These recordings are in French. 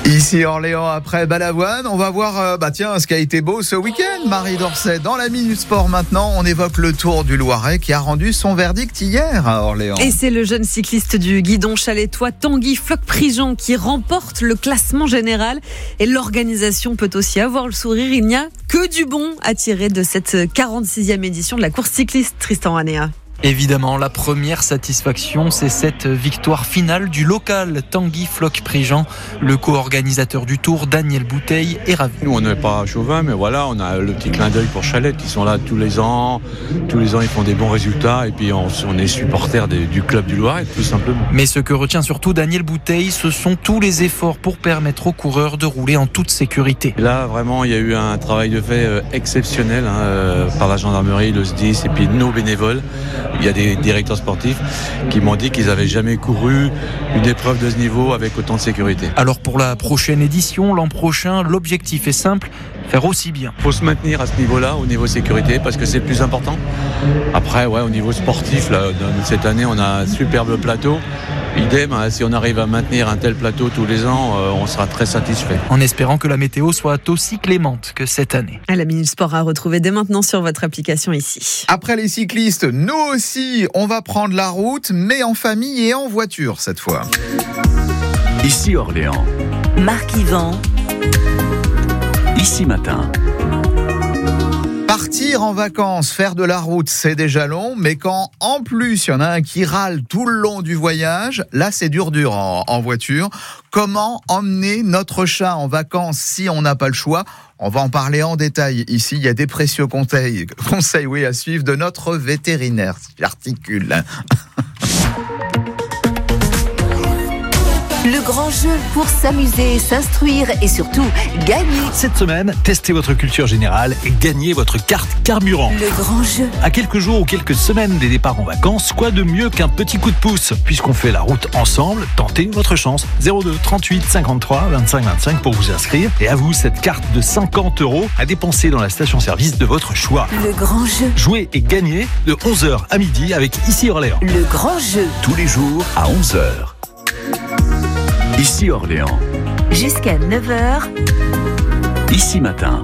Ici Orléans, après Balavoine, on va voir ce qui a été beau ce week-end. Marie Dorset, dans la Minute Sport maintenant, on évoque le Tour du Loiret qui a rendu son verdict hier à Orléans. Et c'est le jeune cycliste du guidon chalétois Tanguy Floch-Prigent qui remporte le classement général. Et l'organisation peut aussi avoir le sourire. Il n'y a que du bon à tirer de cette 46e édition de la course cycliste, Tristan Anéa. Évidemment, la première satisfaction, c'est cette victoire finale du local Tanguy Floch-Prigent. Le co-organisateur du Tour, Daniel Bouteille, est ravi. Nous, on n'est pas chauvin, mais voilà, on a le petit clin d'œil pour Chalette qui sont là tous les ans. Tous les ans, ils font des bons résultats et puis on est supporters du club du Loiret, tout simplement. Mais ce que retient surtout Daniel Bouteille, ce sont tous les efforts pour permettre aux coureurs de rouler en toute sécurité. Là, vraiment, il y a eu un travail de fait exceptionnel par la gendarmerie, le SDIS et puis nos bénévoles. Il y a des directeurs sportifs qui m'ont dit qu'ils n'avaient jamais couru une épreuve de ce niveau avec autant de sécurité. Alors pour la prochaine édition, l'an prochain, l'objectif est simple, faire aussi bien. Il faut se maintenir à ce niveau-là, au niveau sécurité, parce que c'est le plus important. Après, au niveau sportif, là, cette année, on a un superbe plateau. Idem, si on arrive à maintenir un tel plateau tous les ans, on sera très satisfait. En espérant que la météo soit aussi clémente que cette année. La Minute Sport à retrouver dès maintenant sur votre application ici. Après les cyclistes, nous aussi, on va prendre la route, mais en famille et en voiture cette fois. Ici Orléans. Marc Yvan. Ici Matin. Partir en vacances, faire de la route, c'est déjà long, mais quand en plus il y en a un qui râle tout le long du voyage, là c'est dur en voiture. Comment emmener notre chat en vacances si on n'a pas le choix ? On va en parler en détail ici. Il y a des précieux conseils à suivre de notre vétérinaire. J'articule. Le grand jeu pour s'amuser, s'instruire et surtout gagner. Cette semaine, testez votre culture générale et gagnez votre carte carburant. Le grand jeu. À quelques jours ou quelques semaines des départs en vacances, quoi de mieux qu'un petit coup de pouce ? Puisqu'on fait la route ensemble, tentez votre chance. 02 38 53 25 25 pour vous inscrire. Et à vous cette carte de 50 € à dépenser dans la station-service de votre choix. Le grand jeu. Jouez et gagnez de 11h à midi avec Ici Orléans. Le grand jeu. Tous les jours à 11h. Ici Orléans. Jusqu'à 9h. Ici Matin.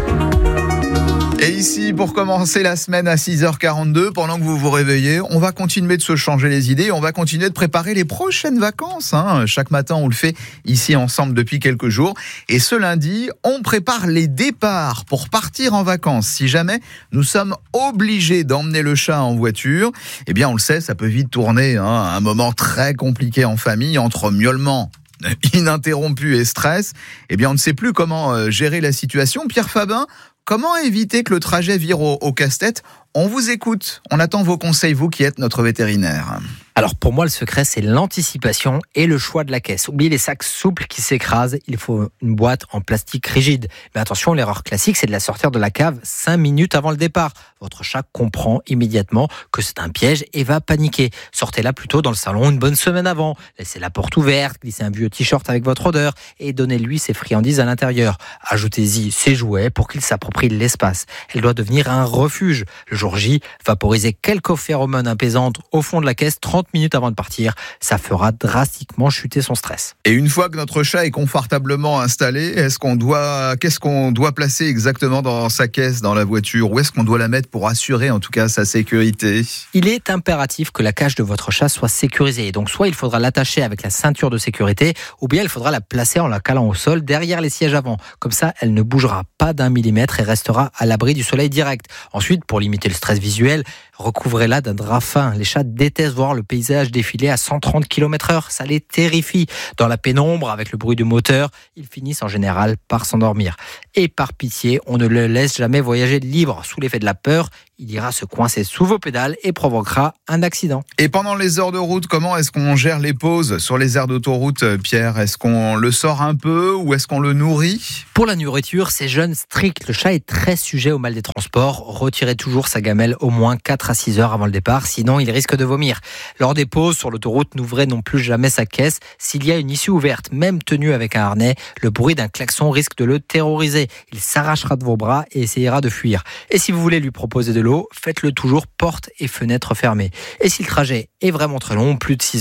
Et ici, pour commencer la semaine à 6h42, pendant que vous vous réveillez, on va continuer de se changer les idées, on va continuer de préparer les prochaines vacances. Chaque matin, on le fait ici ensemble depuis quelques jours. Et ce lundi, on prépare les départs pour partir en vacances. Si jamais nous sommes obligés d'emmener le chat en voiture, eh bien on le sait, ça peut vite tourner un moment très compliqué en famille, entre miaulements ininterrompu et stress. Eh bien on ne sait plus comment gérer la situation. Pierre Fabin, comment éviter que le trajet vire au casse-tête ? On vous écoute, on attend vos conseils, vous qui êtes notre vétérinaire. Alors pour moi, le secret, c'est l'anticipation et le choix de la caisse. Oubliez les sacs souples qui s'écrasent, il faut une boîte en plastique rigide. Mais attention, l'erreur classique, c'est de la sortir de la cave 5 minutes avant le départ. Votre chat comprend immédiatement que c'est un piège et va paniquer. Sortez-la plutôt dans le salon une bonne semaine avant. Laissez la porte ouverte, glissez un vieux t-shirt avec votre odeur et donnez-lui ses friandises à l'intérieur. Ajoutez-y ses jouets pour qu'il s'approprie l'espace. Elle doit devenir un refuge. Le jour J, vaporisez quelques phéromones apaisantes au fond de la caisse 30 minutes avant de partir. Ça fera drastiquement chuter son stress. Et une fois que notre chat est confortablement installé, qu'est-ce qu'on doit placer exactement dans sa caisse, dans la voiture ? Où est-ce qu'on doit la mettre pour assurer en tout cas sa sécurité ? Il est impératif que la cage de votre chat soit sécurisée. Donc soit il faudra l'attacher avec la ceinture de sécurité, ou bien il faudra la placer en la calant au sol derrière les sièges avant. Comme ça, elle ne bougera pas d'1 millimètre et restera à l'abri du soleil direct. Ensuite, pour limiter le stress visuel, recouvrez-la d'un drap fin. Les chats détestent voir le paysage défiler à 130 km/h. Ça les terrifie. Dans la pénombre, avec le bruit du moteur, ils finissent en général par s'endormir. Et par pitié, on ne le laisse jamais voyager libre. Sous l'effet de la peur, il ira se coincer sous vos pédales et provoquera un accident. Et pendant les heures de route, comment est-ce qu'on gère les pauses sur les aires d'autoroute, Pierre ? Est-ce qu'on le sort un peu ou est-ce qu'on le nourrit ? Pour la nourriture, c'est jeune strict. Le chat est très sujet au mal des transports. Retirez toujours sa gamelle au moins 4 à 6 heures avant le départ, sinon il risque de vomir. Lors des pauses sur l'autoroute, n'ouvrez non plus jamais sa caisse. S'il y a une issue ouverte, même tenue avec un harnais, le bruit d'un klaxon risque de le terroriser. Il s'arrachera de vos bras et essayera de fuir. Et si vous voulez lui proposer de l'eau, faites-le toujours porte et fenêtre fermées. Et si le trajet est vraiment très long, plus de 6 heures,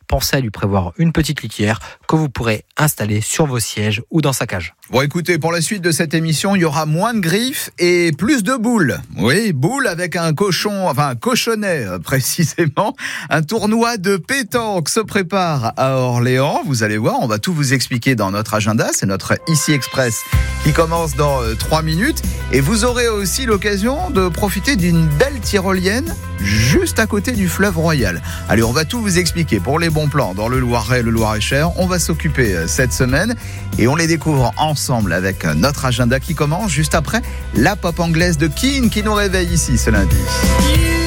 pensez à lui prévoir une petite litière que vous pourrez installer sur vos sièges ou dans sa cage. Bon, écoutez, pour la suite de cette émission, il y aura moins de griffes et plus de boules. Oui, boules avec un cochonnet précisément. Un tournoi de pétanque se prépare à Orléans. Vous allez voir, on va tout vous expliquer dans notre agenda. C'est notre Ici Express qui commence dans 3 minutes. Et vous aurez aussi l'occasion de profiter d'une belle tyrolienne juste à côté du fleuve Royal. Allez, on va tout vous expliquer pour les bons plans dans le Loiret, le Loir-et-Cher. On va s'occuper cette semaine et on les découvre ensemble avec notre agenda qui commence juste après la pop anglaise de Keane qui nous réveille ici ce lundi.